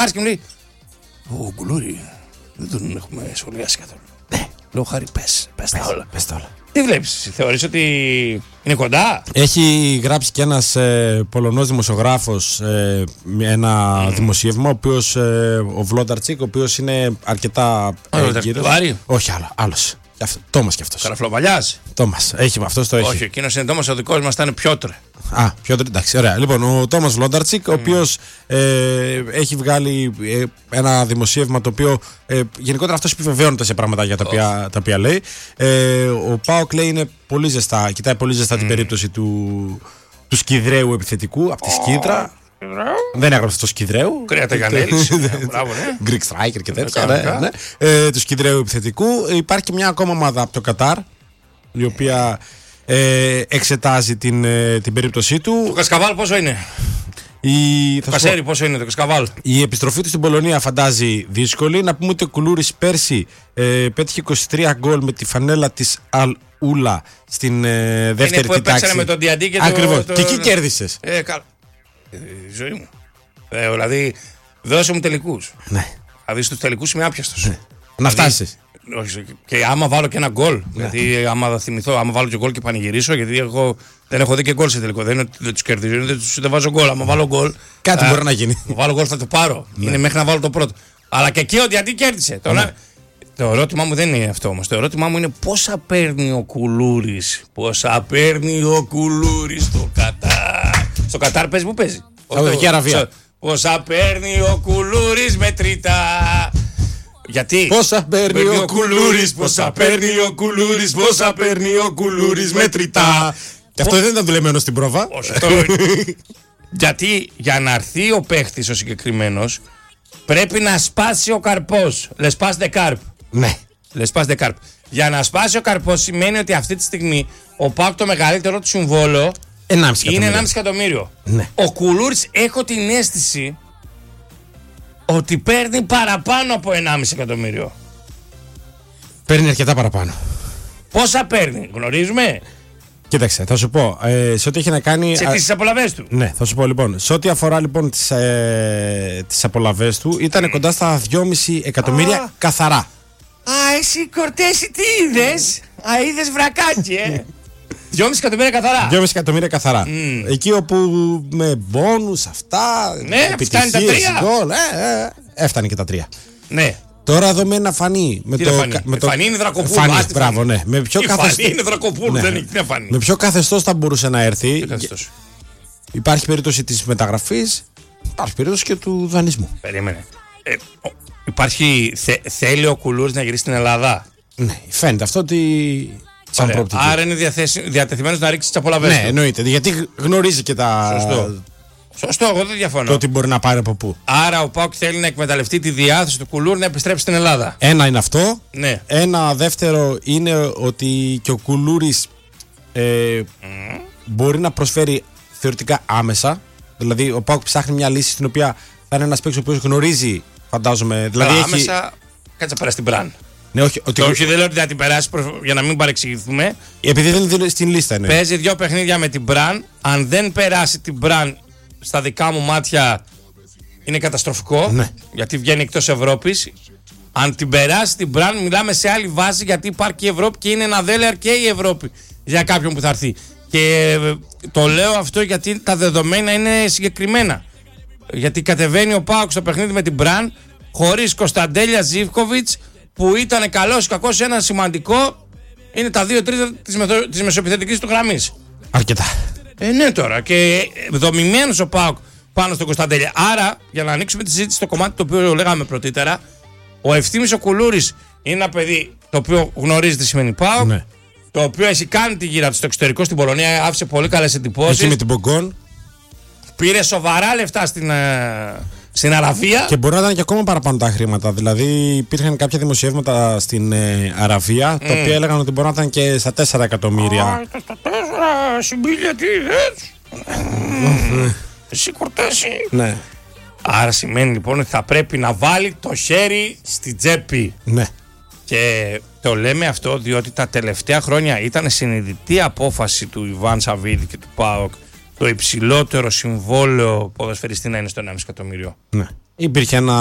Άρχισε και μου λέει, ο Κουλούρη, δεν τον έχουμε σχολιάσει καθόλου. Ναι, λέω Χάρη, πες τα όλα. Τι βλέπεις, θεωρείς ότι είναι κοντά? Έχει γράψει και ένας Πολωνός δημοσιογράφος ένα δημοσίευμα, ο οποίος, ο Βλόνταρτσικ, ο οποίος είναι αρκετά έγκυρος. Όχι άλλος. Τόμας κι αυτός. Καραφλοβαλιάς. Τόμας, αυτός το έχει. Όχι, εκείνος είναι Τόμας, ο δικός μας ήταν Πιότρ. Πιότρ, εντάξει, ωραία. Λοιπόν, ο Τόμας Βλόνταρτσικ, ο οποίος έχει βγάλει ένα δημοσίευμα το οποίο γενικότερα αυτός επιβεβαιώνεται σε πράγματα για τα οποία λέει. Ο ΠΑΟΚ λέει είναι πολύ ζεστά, κοιτάει πολύ ζεστά την περίπτωση του Σκυδραίου επιθετικού από τη Σκύδρα. Δεν έγραψε το Σκυδραίου. Κρέατα Γιαννέλης. Greek striker και τέτοια. Του Σκυδραίου επιθετικού. Υπάρχει και μια ακόμα ομάδα από το Κατάρ, η οποία εξετάζει την περίπτωσή του. Το Κασκαβάλ πόσο είναι? Το Κασέρι πόσο είναι το Κασκαβάλ? Η επιστροφή του στην Πολωνία φαντάζει δύσκολη. Να πούμε ότι ο Κουλούρης πέρσι πέτυχε 23 γκολ με τη φανέλα της Αλ-Ούλα στην δεύτερη τάξη. Παίξανε με τον Διαντή και ακριβώς. Και εκεί κέρδισες. Η ζωή μου. Δηλαδή, δώσε μου τελικούς. Ναι. Δηλαδή, στους τελικούς είμαι άπιαστος. Ναι. Να φτάσεις. Και άμα βάλω και ένα γκολ, γιατί άμα θυμηθώ, άμα βάλω και γκολ και πανηγυρίσω, γιατί εγώ δεν έχω δει και γκολ σε τελικό. Δεν είναι ότι δεν τους κερδίζω, δεν βάζω γκολ. Άμα βάλω γκολ. Κάτι μπορεί να γίνει. Βάλω γκολ θα το πάρω. Είναι μέχρι να βάλω το πρώτο. Αλλά και εκεί ο Διαντή κέρδισε. Το ερώτημά μου δεν είναι αυτό όμως. Το ερώτημά μου είναι πόσα παίρνει ο Κουλούρης. Πόσα παίρνει ο Κουλούρης στο Κατάρ. Στο Κατάρ παίζει, πού παίζει? Σαουδική Αραβία. Πόσα παίρνει ο Κουλούρης μετρητά. Γιατί? Πόσα παίρνει ο Κουλούρης, πόσα παίρνει ο Κουλούρης, πόσα παίρνει ο Κουλούρης μετρητά. Και αυτό δεν ήταν δουλεμένο στην πρόβα. Γιατί για να έρθει ο παίχτης ο συγκεκριμένος πρέπει να σπάσει ο καρπός. Λεσπάς δε καρπ. Ναι. Λεσπάς δε καρπ. Για να σπάσει ο καρπός σημαίνει ότι αυτή τη στιγμή ο ΠΑΟΚ το μεγαλύτερο του συμβόλαιο είναι 1,5 εκατομμύριο. Ναι. Ο Κουλούρης έχω την αίσθηση ότι παίρνει παραπάνω από 1,5 εκατομμύριο. Παίρνει αρκετά παραπάνω. Πόσα παίρνει, γνωρίζουμε? Κοίταξε, θα σου πω. Σε ό,τι έχει να κάνει. Σε τις απολαβές του. Ναι, θα σου πω λοιπόν. Σε ό,τι αφορά λοιπόν τις απολαβές του, ήταν κοντά στα 2,5 εκατομμύρια καθαρά. Εσύ Κορτέση τι είδες? Είδες βρακάκι, 2,5 εκατομμύρια καθαρά. 2,5 εκατομμύρια καθαρά. Εκεί όπου με μπόνους αυτά. Ναι, φτάνει τα 3. Έφτανε και τα 3. Ναι. Τώρα εδώ με ένα φανί. Φανί είναι Δρακοπούλου. Φανί, μπράβο, ναι. Φανί είναι Δρακοπούλου, δεν είναι μια φανί. Με ποιο καθεστώς θα μπορούσε να έρθει? Υπάρχει περίπτωση της μεταγραφής, υπάρχει περίπτωση και του δανεισμού. Περίμενε. Θέλει ο Κουλούρης να γυρίσει στην Ελλάδα? Ναι, φαίνεται αυτό ότι. Άρα είναι διατεθειμένος να ρίξει τις απολαβές. Ναι, εννοείται. Γιατί γνωρίζει και τα. Σωστό, εγώ δεν διαφωνώ. Το ότι μπορεί να πάρει από πού. Άρα ο ΠΑΟΚ θέλει να εκμεταλλευτεί τη διάθεση του Κουλούρη να επιστρέψει στην Ελλάδα. Ένα είναι αυτό. Ναι. Ένα δεύτερο είναι ότι και ο Κουλούρης μπορεί να προσφέρει θεωρητικά άμεσα. Δηλαδή ο ΠΑΟΚ ψάχνει μια λύση στην οποία θα είναι ένας παίκτης ο οποίος γνωρίζει, φαντάζομαι. Δηλαδή άμεσα, κάτσε να περάσει την Μπραν. Ναι, όχι δεν λέω ότι θα την περάσει για να μην παρεξηγηθούμε. Επειδή δεν είναι στην λίστα. Ναι. Παίζει 2 παιχνίδια με την Μπραν. Αν δεν περάσει την Μπραν, στα δικά μου μάτια είναι καταστροφικό. Ναι. Γιατί βγαίνει εκτός Ευρώπης. Αν την περάσει την Μπραν, μιλάμε σε άλλη βάση, γιατί υπάρχει και η Ευρώπη και είναι ένα δέλεαρ και η Ευρώπη για κάποιον που θα έρθει. Και το λέω αυτό γιατί τα δεδομένα είναι συγκεκριμένα. Γιατί κατεβαίνει ο ΠΑΟΚ στο παιχνίδι με την Μπραν χωρίς Κωνσταντέλια, Ζίβκοβιτς, που ήταν καλός ή κακός, ένα σημαντικό είναι τα 2 τρίτα της μεσοεπιθετικής του γραμμής. Αρκετά. Ναι, τώρα. Και δομημένος ο ΠΑΟΚ πάνω στον Κωνσταντέλια. Άρα, για να ανοίξουμε τη συζήτηση στο κομμάτι το οποίο λέγαμε πρωτήτερα, ο Ευθύμης ο Κουλούρης είναι ένα παιδί το οποίο γνωρίζει τι σημαίνει ΠΑΟΚ. Ναι. Το οποίο έχει κάνει τη γύρα του στο εξωτερικό στην Πολωνία, άφησε πολύ καλές εντυπώσεις. Έχει με την Μπογκόν. Πήρε σοβαρά λεφτά στην Αραβία. Και μπορεί να ήταν και ακόμα παραπάνω τα χρήματα. Δηλαδή, υπήρχαν κάποια δημοσιεύματα στην Αραβία, τα οποία έλεγαν ότι μπορεί να ήταν και στα 4 εκατομμύρια. Στα 4 συμπίλια, τι είδες. Εσύ Κορτέση. Ναι. Άρα σημαίνει λοιπόν ότι θα πρέπει να βάλει το χέρι στη τσέπη. Ναι. Και το λέμε αυτό διότι τα τελευταία χρόνια ήταν συνειδητή απόφαση του Ιβάν Σαββίδη και του ΠΑΟΚ το υψηλότερο συμβόλαιο ποδοσφαιριστή να είναι στο 1,5 εκατομμύριο. Ναι. Υπήρχε ένα